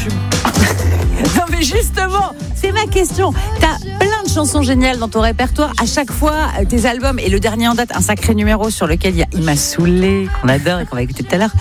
tubes. Non mais justement, c'est ma question. T'as plein de chansons géniales dans ton répertoire. À chaque fois, tes albums, et le dernier en date, un sacré numéro sur lequel il y a Il m'a saoulé, qu'on adore et qu'on va écouter tout à l'heure.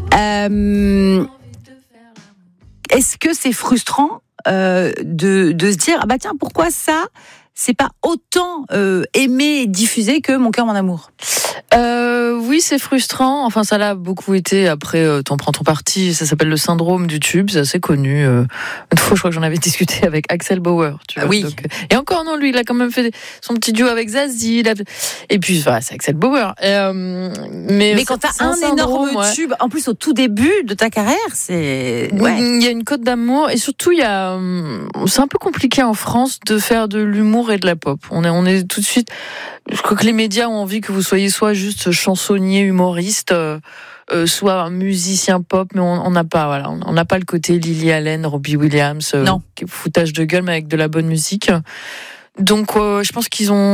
Est-ce que c'est frustrant de se dire ah bah tiens, pourquoi ça c'est pas autant aimé et diffusé que Mon cœur, mon amour? Oui, c'est frustrant. Enfin, ça l'a beaucoup été. Après, T'en prends ton parti. Ça s'appelle le syndrome du tube. C'est assez connu. Une fois, je crois que j'en avais discuté avec Axel Bauer. Tu vois, oui. Donc, et encore, non, lui, il a quand même fait son petit duo avec Zazie. Et puis, voilà, c'est Axel Bauer. Mais quand t'as un énorme tube, en plus au tout début de ta carrière, c'est... Ouais. Il y a une cote d'amour. Et surtout, c'est un peu compliqué en France de faire de l'humour et de la pop. On est tout de suite... Je crois que les médias ont envie que vous soyez soit juste chansonnier, humoriste, soit musicien pop, mais on n'a pas, voilà, on n'a pas le côté Lily Allen, Robbie Williams, foutage de gueule, mais avec de la bonne musique. Donc, je pense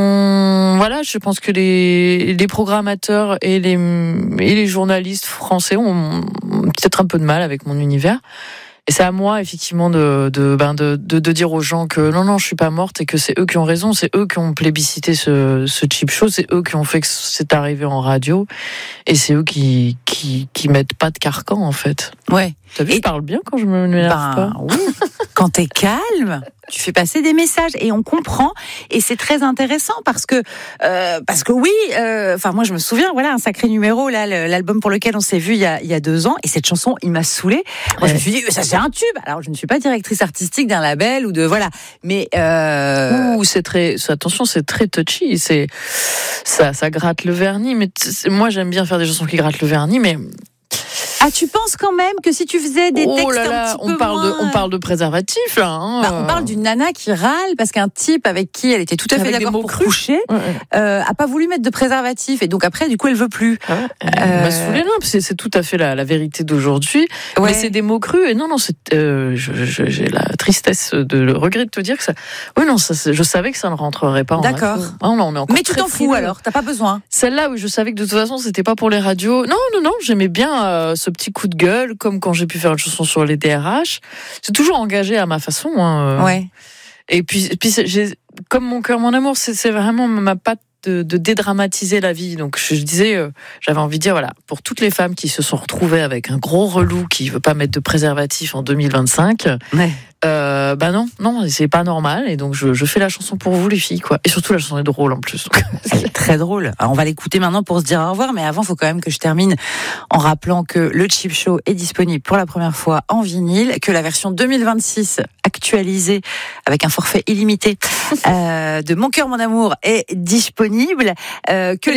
je pense que les programmateurs et les journalistes français ont peut-être un peu de mal avec mon univers. Et c'est à moi, effectivement, de dire aux gens que non, je suis pas morte et que c'est eux qui ont raison, c'est eux qui ont plébiscité ce cheap show, c'est eux qui ont fait que c'est arrivé en radio, et c'est eux qui mettent pas de carcan, en fait. Ouais. T'as vu, je parle bien quand je me m'énerve pas. Oui. Quand t'es calme, tu fais passer des messages et on comprend, et c'est très intéressant parce que oui, moi je me souviens, voilà, un sacré numéro là, l'album pour lequel on s'est vu il y a 2 ans, et cette chanson Il m'a saoulé. Moi je me suis dit ça c'est un tube. Alors je ne suis pas directrice artistique d'un label ou de voilà, mais c'est très, attention, c'est très touchy, ça gratte le vernis, mais moi j'aime bien faire des chansons qui grattent le vernis, mais ah, tu penses quand même que si tu faisais des textes un petit peu on parle de préservatif là. On parle d'une nana qui râle parce qu'un type avec qui elle était tout à fait d'accord pour coucher a pas voulu mettre de préservatif, et donc après du coup elle veut plus. M'a saoulé, non, c'est tout à fait la vérité d'aujourd'hui. Ouais. Mais c'est des mots crus, et non, j'ai la tristesse le regret de te dire que ça. Oui, non, je savais que ça ne rentrerait pas en radio. D'accord. Mais tu t'en fous alors, t'as pas besoin. Celle-là, oui, je savais que de toute façon c'était pas pour les radios. Non, j'aimais bien ce petit coup de gueule, comme quand j'ai pu faire une chanson sur les DRH. C'est toujours engagé à ma façon. Ouais. Et puis comme Mon cœur, mon amour, c'est vraiment ma patte de dédramatiser la vie. Donc je disais, j'avais envie de dire, voilà, pour toutes les femmes qui se sont retrouvées avec un gros relou qui veut pas mettre de préservatif en 2025, ouais. Non, c'est pas normal, et donc je fais la chanson pour vous les filles, quoi. Et surtout la chanson est drôle en plus. Elle est très drôle. Alors, on va l'écouter maintenant pour se dire au revoir, mais avant, il faut quand même que je termine en rappelant que le Cheap Show est disponible pour la première fois en vinyle, que la version 2026 actualisée avec un forfait illimité de Mon cœur, mon amour est disponible, que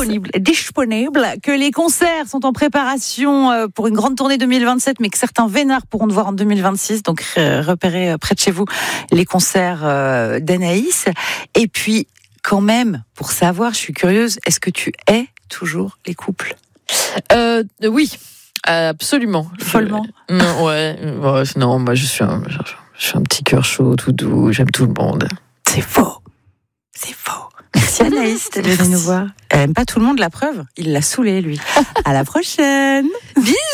les concerts sont en préparation pour une grande tournée 2027, mais que certains vénards pourront te voir en 2026, donc repérez près de chez vous les concerts d'Anaïs. Et puis quand même, pour savoir, je suis curieuse, est-ce que tu hais toujours les couples? Oui, absolument. Follement. Non, moi je suis un petit cœur chaud, tout doux, j'aime tout le monde. C'est faux. Merci Anaïs d'être venue nous voir. Elle aime pas tout le monde, la preuve. Il l'a saoulé, lui. À la prochaine. Bisous.